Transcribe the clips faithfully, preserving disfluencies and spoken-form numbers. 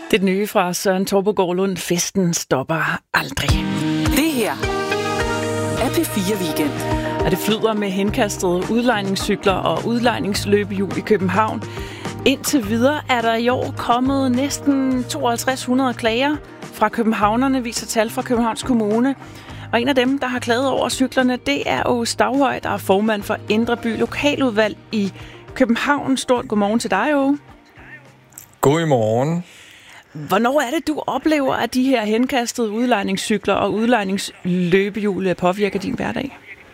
Det nye fra Søren Torpegaard Lund. Festen stopper aldrig. Det her er P fire Weekend. Og det flyder med henkastede udlejningscykler og udlejningsløbehjul i København. Indtil videre er der i år kommet næsten to tusind tre hundrede klager fra københavnerne, viser tal fra Københavns Kommune. Og en af dem, der har klaget over cyklerne, det er Aage Stavhøj, der er formand for Indre By Lokaludvalg i København. Stort godmorgen til dig, Aage. Godmorgen. Hvornår er det, du oplever, at de her henkastede udlejningscykler og udlejningsløbehjul påvirker din hverdag?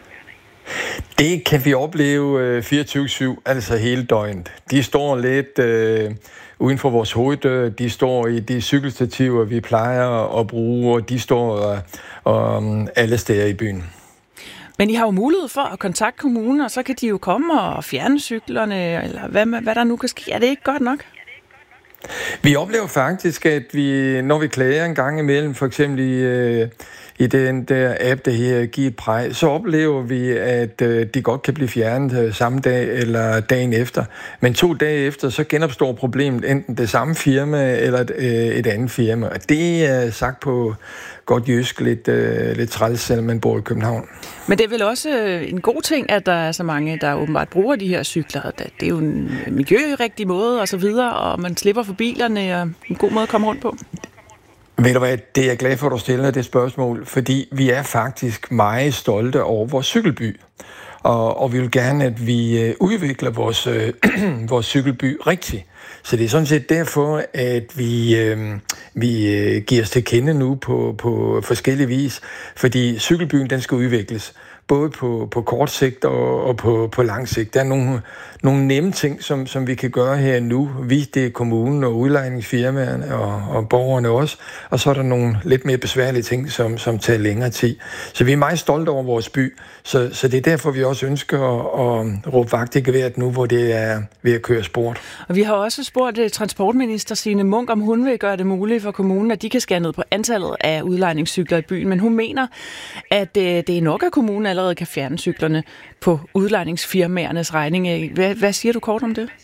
Det kan vi opleve fireogtyve syv, altså hele døgnet. De står lidt øh, uden for vores hoveddør. De står i de cykelstativer, vi plejer at bruge, og de står øh, øh, alle steder i byen. Men I har jo mulighed for at kontakte kommunen, og så kan de jo komme og fjerne cyklerne, eller hvad, hvad der nu kan ske. Er det ikke godt nok? Vi oplever faktisk, at vi, når vi klager en gang imellem, for eksempel i, øh, i den der app, der her Giv et Præg, så oplever vi, at øh, de godt kan blive fjernet øh, samme dag eller dagen efter. Men to dage efter, så genopstår problemet enten det samme firma eller et, øh, et andet firma. Og det er sagt på godt jysk lidt, øh, lidt træls, selvom man bor i København. Men det er vel også en god ting, at der er så mange, der åbenbart bruger de her cykler. Det er jo en miljørigtig måde og så videre, og man slipper for bilerne, og en god måde at komme rundt på. Ved du hvad, det er jeg glad for, at du stiller det spørgsmål, fordi vi er faktisk meget stolte over vores cykelby. Og, og vi vil gerne, at vi udvikler vores, øh, vores cykelby rigtigt. Så det er sådan set derfor, at vi, øh, vi øh, giver os til kende nu på, på forskellige vis, fordi cykelbyen den skal udvikles, både på, på kort sigt og, og på, på lang sigt. Der er nogle, nogle nemme ting, som, som vi kan gøre her nu. Vi, det er kommunen og udlejningsfirmaerne og, og borgerne også. Og så er der nogle lidt mere besværlige ting, som, som tager længere tid. Så vi er meget stolte over vores by. Så, så det er derfor, vi også ønsker at, at råbe vagt i geværet nu, hvor det er ved at køre sport. Og vi har også spurgt transportminister Signe Munk, om hun vil gøre det muligt for kommunen, at de kan skære ned på antallet af udlejningscykler i byen. Men hun mener, at det er nok, at kommunen allerede kan fjerne cyklerne på udlejningsfirmaernes regning. Hvad, hvad siger du kort om det?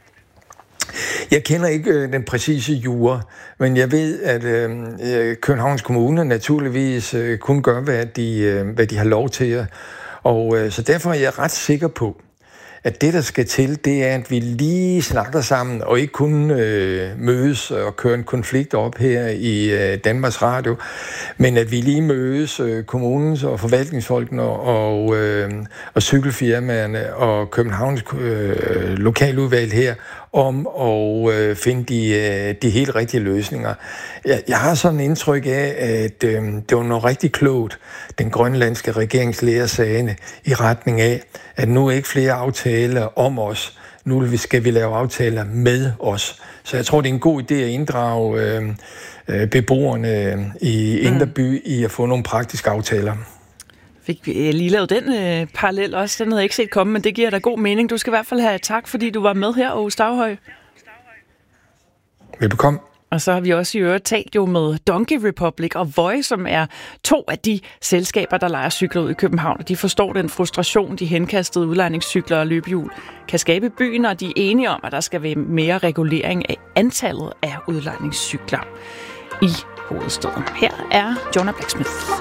Jeg kender ikke øh, den præcise jura, men jeg ved, at øh, Københavns Kommune naturligvis øh, kun gør, hvad de, øh, hvad de har lov til. Og øh, så derfor er jeg ret sikker på, at det, der skal til, det er, at vi lige snakker sammen, og ikke kun øh, mødes og køre en konflikt op her i øh, Danmarks Radio, men at vi lige mødes, øh, kommunens og forvaltningsfolkene og, øh, og cykelfirmaerne og Københavns øh, lokaludvalg her, om at øh, finde de, øh, de helt rigtige løsninger. Jeg, jeg har sådan en indtryk af, at øh, det var noget rigtig klogt, den grønlandske regeringsleder sagde i retning af, at nu er ikke flere aftaler om os, nu skal vi lave aftaler med os. Så jeg tror, det er en god idé at inddrage øh, øh, beboerne i Indre By i at få nogle praktiske aftaler. Fik vi lige lavet den øh, parallel også. Den havde jeg ikke set komme, men det giver da god mening. Du skal i hvert fald have tak, fordi du var med her, Aage Stavhøj. Velbekomme. Og så har vi også i øvrigt talt jo med Donkey Republic og Voi, som er to af de selskaber, der lejer cykler ud i København. Og de forstår den frustration, de henkastede udlejningscykler og løbehjul kan skabe i byen, og de er enige om, at der skal være mere regulering af antallet af udlejningscykler i hovedstaden. Her er Jonah Blacksmith.